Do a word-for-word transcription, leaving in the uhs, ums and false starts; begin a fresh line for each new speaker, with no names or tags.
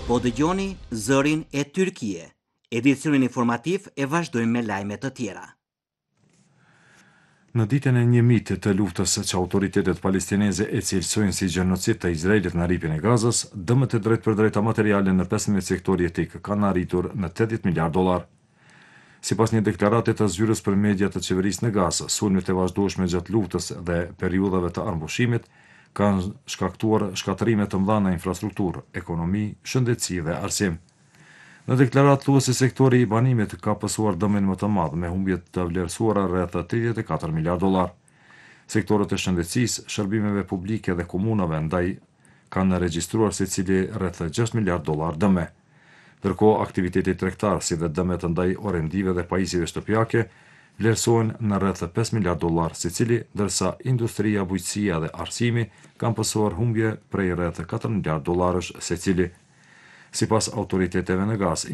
Po dëgjoni zërin e Tyrkie. Edicionin informativ e vazhdojmë me lajme të tjera.
Në ditën e njëmit të luftës që autoritetet palestineze e cilësojnë si gjenocid të Izraelit në ripjen e Gazës, dëmët e drejt për drejta materiale në pesëmbëdhjetë sektor jetik kanë arritur në tetëdhjetë miliardë dollar. Sipas një deklarate të zyrës për media të qeverisë në Gazë, sulmet e vazhdueshme gjatë luftës dhe periudhave të armbushimit kanë shkaktuar shkatërime të mëdha në infrastrukturë, ekonomi, shëndetësi dhe arsim. Në deklaratë thuhet se sektori i banimit ka pësuar dëmin më të madh me humbje të vlerësuara rreth tridhjetë e katër miliardë dollar. Sektorët e shëndetësisë, shërbimeve publike dhe komunave ndaj kanë regjistruar secili rreth gjashtë miliardë dollar dëme. Ndërkohë, aktivitetet tregtar si dhe dëmet ndaj orendive dhe pajisjeve shtëpiake vlerësohen në rreth pesë miliardë dollar secili, ndërsa industria, bujqësia dhe arsimi kanë pësuar humbje prej rreth katër miliardë dollarësh secili. Sipas autoriteteve në Gazë,